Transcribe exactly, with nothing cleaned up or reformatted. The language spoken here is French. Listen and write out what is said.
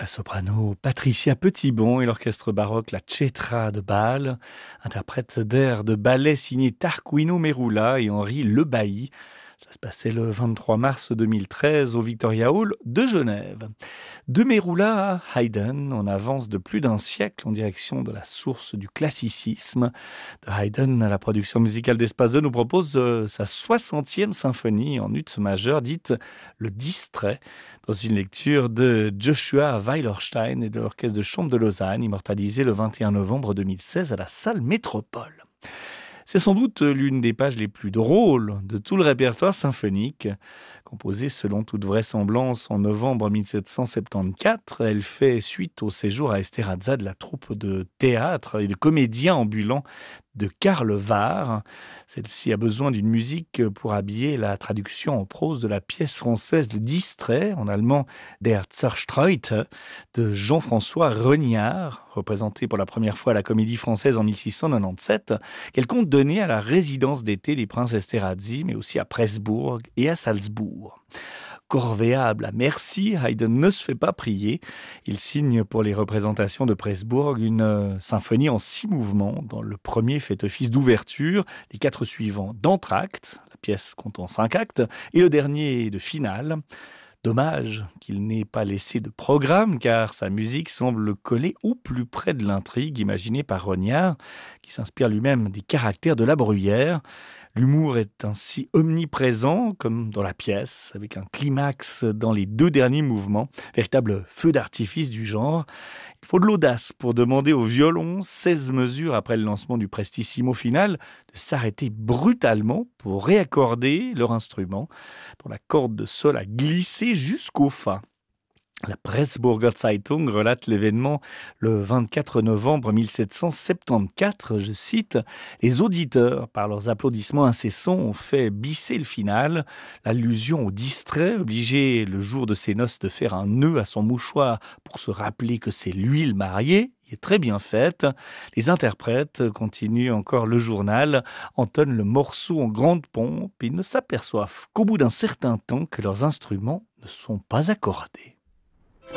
La soprano Patricia Petitbon et l'orchestre baroque La Cetra de Bâle interprètent d'airs de ballet signés Tarquinio Merula et Henri Lebailly. Ça se passait le vingt-trois mars deux mille treize au Victoria Hall de Genève. De Merula à Haydn, on avance de plus d'un siècle en direction de la source du classicisme. De Haydn à la production musicale d'Espace deux nous propose euh, sa soixantième symphonie en ut majeur, dite Le Distrait, dans une lecture de Joshua Weilerstein et de l'Orchestre de chambre de Lausanne, immortalisé le vingt et un novembre deux mille seize à la salle Métropole. C'est sans doute l'une des pages les plus drôles de tout le répertoire symphonique. Composée selon toute vraisemblance en novembre mille sept cent soixante-quatorze, elle fait suite au séjour à Esterháza de la troupe de théâtre et de comédiens ambulants de Karl Vahr. Celle-ci a besoin d'une musique pour habiller la traduction en prose de la pièce française Le Distrait, en allemand Der Zerstreute, de Jean-François Regnard, représenté pour la première fois à la Comédie Française en mille six cent quatre-vingt-dix-sept, qu'elle compte donner à la résidence d'été des Princes Esterházy, mais aussi à Presbourg et à Salzbourg. Corvéable à merci, Haydn ne se fait pas prier. Il signe pour les représentations de Presbourg une euh, symphonie en six mouvements, dont le premier fait office d'ouverture, les quatre suivants d'entracte, la pièce compte en cinq actes, et le dernier de finale. Dommage qu'il n'ait pas laissé de programme, car sa musique semble coller au plus près de l'intrigue imaginée par Rognard, qui s'inspire lui-même des caractères de La Bruyère. L'humour est ainsi omniprésent, comme dans la pièce, avec un climax dans les deux derniers mouvements, véritable feu d'artifice du genre. Il faut de l'audace pour demander au violon, seize mesures après le lancement du prestissimo final, de s'arrêter brutalement pour réaccorder leur instrument, dont la corde de sol a glissé jusqu'au fa. La Presburger Zeitung relate l'événement le vingt-quatre novembre mille sept cent soixante-quatorze. Je cite, « Les auditeurs, par leurs applaudissements incessants, ont fait bisser le final. L'allusion au distrait, obligé le jour de ses noces de faire un nœud à son mouchoir pour se rappeler que c'est lui le marié, est très bien faite. Les interprètes, continue encore le journal, entonnent le morceau en grande pompe et ne s'aperçoivent qu'au bout d'un certain temps que leurs instruments ne sont pas accordés. »